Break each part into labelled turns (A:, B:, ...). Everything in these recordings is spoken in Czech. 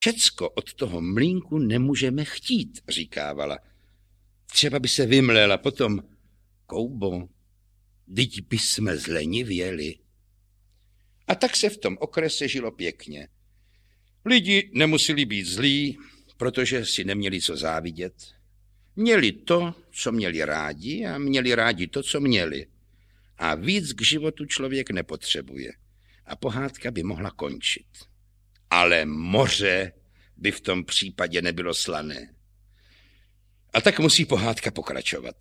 A: Všecko od toho mlýnku nemůžeme chtít, říkávala. Třeba by se vymlela potom, Koubo, dyť by jsme zlenivěli. A tak se v tom okrese žilo pěkně. Lidi nemuseli být zlí, protože si neměli co závidět. Měli to, co měli rádi, a měli rádi to, co měli. A víc k životu člověk nepotřebuje. A pohádka by mohla končit. Ale moře by v tom případě nebylo slané. A tak musí pohádka pokračovat.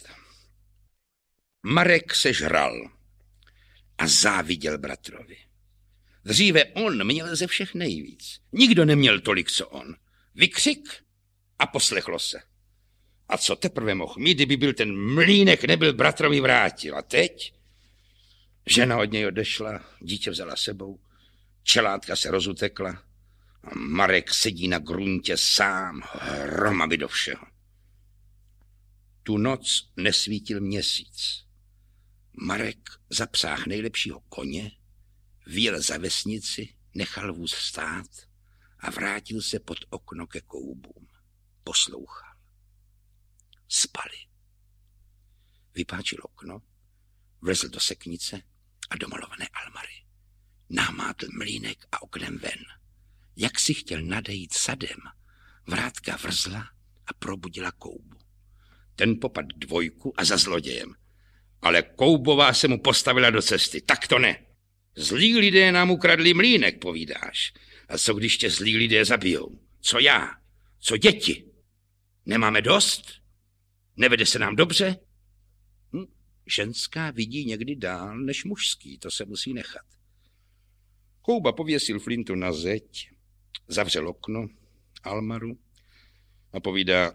A: Marek se žral a záviděl bratrovi. Dříve on měl ze všech nejvíc. Nikdo neměl tolik, co on. Vykřik a poslechlo se. A co teprve mohl mít, kdyby byl ten mlýnek, nebyl bratrovi vrátil. A teď? Žena od něj odešla, dítě vzala sebou, čelátka se rozutekla a Marek sedí na gruntě sám, hromady do všeho. Tu noc nesvítil měsíc. Marek zapřáhl nejlepšího koně, vyjel za vesnici, nechal vůz stát a vrátil se pod okno ke koubům. Poslouchal. Spali. Vypáčil okno, vlezl do seknice a do malované almary. Námátl mlýnek a oknem ven. Jak si chtěl nadejít sadem, vrátka vrzla a probudila Koubu. Ten popad dvojku a za zlodějem. Ale Koubová se mu postavila do cesty. Tak to ne. Zlí lidé nám ukradli mlýnek, povídáš. A co když tě zlí lidé zabijou? Co já? Co děti? Nemáme dost? Nevede se nám dobře? Ženská vidí někdy dál než mužský, to se musí nechat. Kouba pověsil flintu na zeď, zavřel okno, almaru a povídá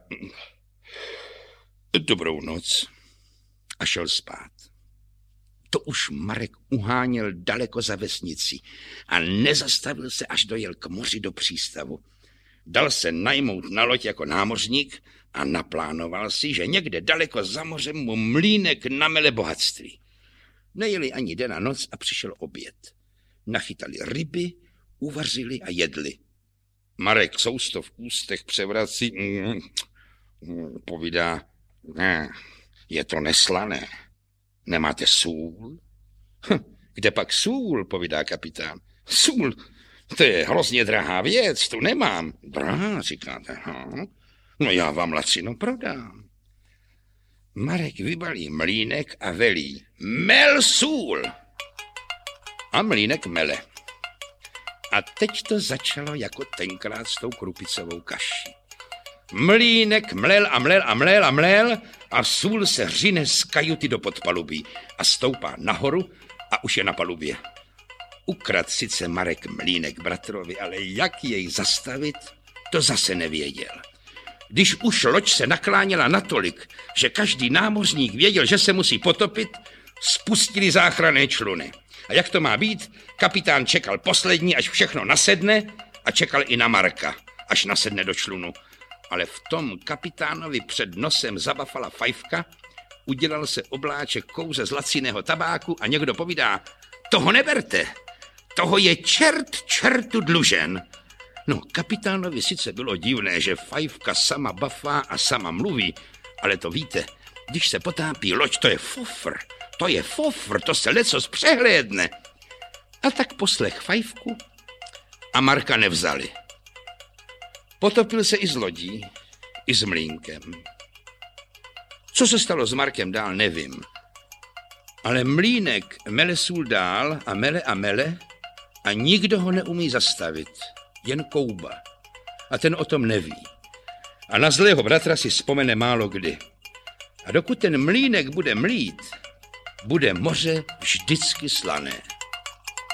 A: dobrou noc a šel spát. To už Marek uháněl daleko za vesnici a nezastavil se, až dojel k moři do přístavu. Dal se najmout na loď jako námořník a naplánoval si, že někde daleko za mořem mu mlýnek namele bohatství. Nejeli ani den a noc a přišel oběd. Nachytali ryby, uvařili a jedli. Marek sousto v ústech převrací, povídá, je to neslané. Nemáte sůl? Kde pak sůl, povídá kapitán. Sůl, to je hrozně drahá věc, tu nemám. Drahá, říkáte, no já vám lacino prodám. Marek vybalí mlýnek a velí, mel sůl. A mlýnek mele. A teď to začalo jako tenkrát s tou krupicovou kaší. Mlýnek mlel a mlel a mlel a mlel a sůl se řine z kajuty do podpalubí a stoupá nahoru a už je na palubě. Ukrad sice Marek mlýnek bratrovi, ale jak jej zastavit, to zase nevěděl. Když už loď se nakláněla natolik, že každý námořník věděl, že se musí potopit, spustili záchranné čluny. A jak to má být? Kapitán čekal poslední, až všechno nasedne a čekal i na Marka, až nasedne do člunu. Ale v tom kapitánovi před nosem zabafala fajfka, udělal se obláček kouře z laciného tabáku a někdo povídá, toho neberte, toho je čertu dlužen. No, kapitánovi sice bylo divné, že fajfka sama bafá a sama mluví, ale to víte, když se potápí loď, to je fofr, to se lecos přehlédne. A tak poslech fajfku a Marka nevzali. Potopil se i s lodí, i s mlýnkem. Co se stalo s Markem dál, nevím. Ale mlýnek mele sůl dál a mele a nikdo ho neumí zastavit. Jen Kouba. A ten o tom neví. A na zlého bratra si vzpomene málo kdy. A dokud ten mlýnek bude mlít, bude moře vždycky slané.